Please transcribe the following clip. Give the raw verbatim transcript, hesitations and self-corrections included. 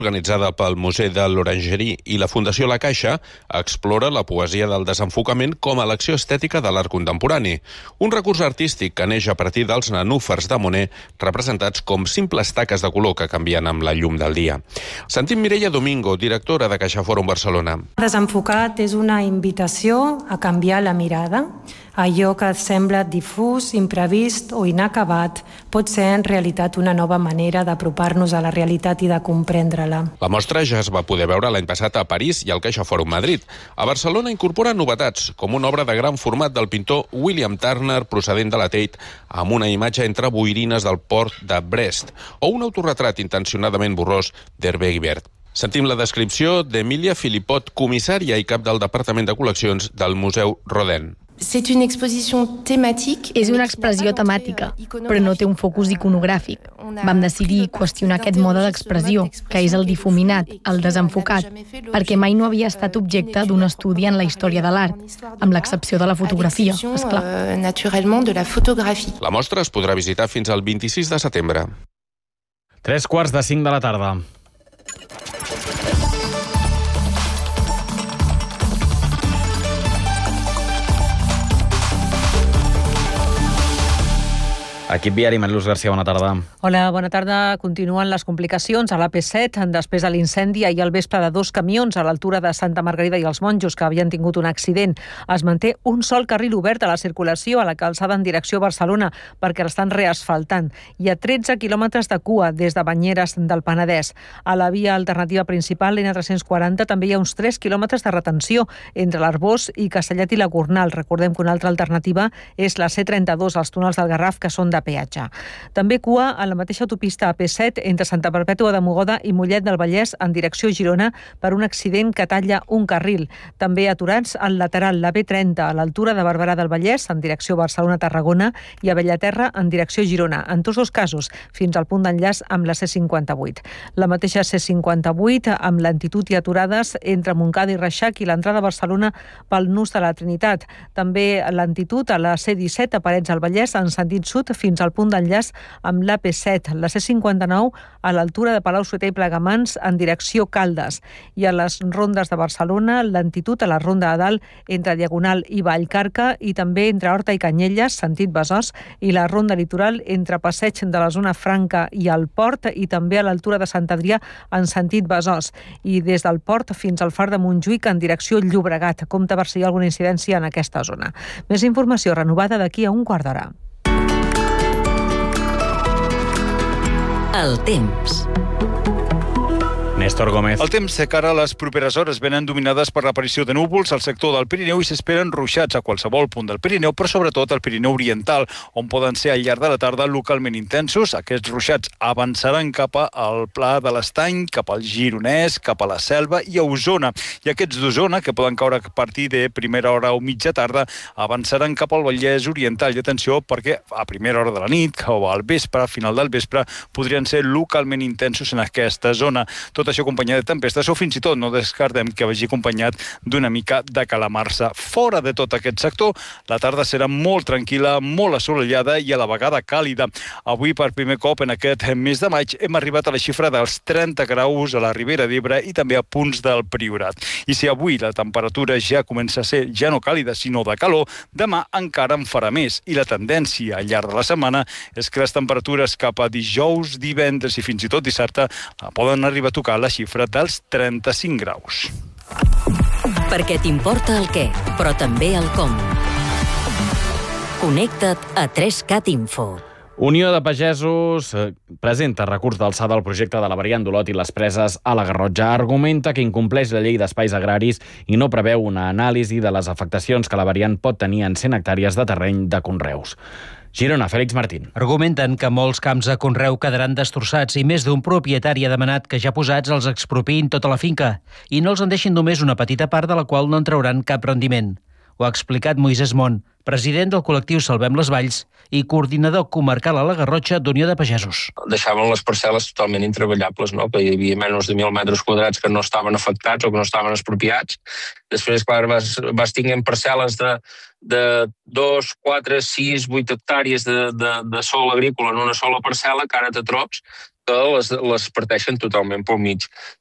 organitzada pel Museu de l'Orangerie i la Fundació La Caixa, explora la poesia del desenfocament com a elecció estètica de l'art contemporani. Un recurs artístic que neix a partir dels nenúfars de Monet, representats com simples taques de color que canvien amb la llum del dia. Sentim Mireia Domingo, directora de CaixaForum Barcelona. Desenfocat és una invitació a canviar la mirada. Allò que sembla difús, imprevist o inacabat pot ser en realitat una nova manera d'apropar-nos a la realitat i de comprendre-la. La mostra ja es va poder veure l'any passat a París i al CaixaForum Madrid. A Barcelona incorpora novetats, com una obra de gran format del pintor William Turner, procedent de la Tate, amb una imatge entre boirines del port de Brest, o un autorretrat intencionadament borrós d'Hervé Guibert. Sentim la descripció d'Emilia Filipot, comissària i cap del Departament de Col·leccions del Museu Rodin. És una exposició temàtica, però no té un focus iconogràfic. Vam decidir qüestionar aquest mode d'expressió, que és el difuminat, el desenfocat, perquè mai no havia estat objecte d'un estudi en la història de l'art, amb l'excepció de la fotografia, esclar. La mostra es podrà visitar fins al vint-i-sis de setembre. Tres quarts de cinc de la tarda. Equip viari, Mariluz García, bona tarda. Hola, bona tarda. Continuen les complicacions a l'A P set després de l'incendi ahir al vespre de dos camions a l'altura de Santa Margarida i els Monjos que havien tingut un accident. Es manté un sol carril obert a la circulació a la calçada en direcció a Barcelona perquè l'estan reasfaltant. Hi ha tretze quilòmetres de cua des de Banyeres del Penedès. A la via alternativa principal, l'N tres-cents quaranta, també hi ha uns tres quilòmetres de retenció entre l'Arbós i Castellet i la Gornal. Recordem que una altra alternativa és la C trenta-dos, els túnels del Garraf, que són de peatge. També cua a la mateixa autopista A P set entre Santa Perpètua de Mogoda i Mollet del Vallès en direcció Girona per un accident que talla un carril. També aturats al lateral la B trenta a l'altura de Barberà del Vallès en direcció Barcelona-Tarragona i a Bellaterra en direcció Girona. En tots dos casos, fins al punt d'enllaç amb la C cinquanta-vuit. La mateixa C cinquanta-vuit amb lentitud i aturades entre Montcada i Reixac i l'entrada a Barcelona pel nus de la Trinitat. També lentitud a la C disset a Parets del Vallès en sentit sud fins al punt d'enllaç amb l'A P set, la C cinquanta-nou a l'altura de Palau-solità i Plegamans en direcció Caldes. I a les rondes de Barcelona, lentitud a la ronda de dalt entre Diagonal i Vallcarca i també entre Horta i Canyelles, sentit Besòs, i la ronda litoral entre Passeig de la Zona Franca i el Port i també a l'altura de Sant Adrià en sentit Besòs. I des del Port fins al Far de Montjuïc en direcció Llobregat. Compte per si hi ha alguna incidència en aquesta zona. Més informació renovada d'aquí a un quart d'hora. El temps. Néstor Gómez. El temps de cara a les properes hores venen dominades per l'aparició de núvols al sector del Pirineu i s'esperen ruixats a qualsevol punt del Pirineu, però sobretot al Pirineu Oriental, on poden ser al llarg de la tarda localment intensos. Aquests ruixats avançaran cap al Pla de l'Estany, cap al Gironès, cap a la Selva i a Osona. I aquests d'Osona, que poden caure a partir de primera hora o mitja tarda, avançaran cap al Vallès Oriental. I atenció, perquè a primera hora de la nit o al vespre, a final del vespre, podrien ser localment intensos en aquesta zona. Tot això acompanyat de tempestes o fins i tot no descartem que vagi acompanyat d'una mica de calamarsa. Fora de tot aquest sector, la tarda serà molt tranquil·la, molt assolellada i a la vegada càlida. Avui, per primer cop en aquest mes de maig, hem arribat a la xifra dels trenta graus a la Ribera d'Ebre i també a punts del Priorat. I si avui la temperatura ja comença a ser ja no càlida, sinó de calor, demà encara en farà més. I la tendència al llarg de la setmana és que les temperatures cap a dijous, divendres i fins i tot dissabte poden arribar a tocar la xifra dels trenta-cinc graus. Perquè t'importa el què, però també el com. Connecta't a tres cat Info. Unió de Pagesos eh, presenta recurs d'alçada al projecte de la variant d'Olot i les preses a la Garrotxa. Argumenta que incompleix la llei d'espais agraris i no preveu una anàlisi de les afectacions que la variant pot tenir en cent hectàrees de terreny de conreus. Girona, Fèlix Martín. Argumenten que molts camps de conreu quedaran destrossats i més d'un propietari ha demanat que ja posats els expropiïn tota la finca i no els en deixin només una petita part de la qual no en trauran cap rendiment. Ho ha explicat Moisès Mont, president del col·lectiu Salvem les Valls i coordinador comarcal a la Garrotxa d'Unió de Pagesos. Deixaven les parcel·les totalment intreballables, no? Que hi havia menys de mil metres quadrats que no estaven afectats o que no estaven expropiats. Després, clar, vas, vas tinguent parcel·les de, de dos, quatre, sis, vuit hectàrees de, de, de sol agrícola en una sola parcel·la, que ara te trobs les, les parteixen totalment pel mig.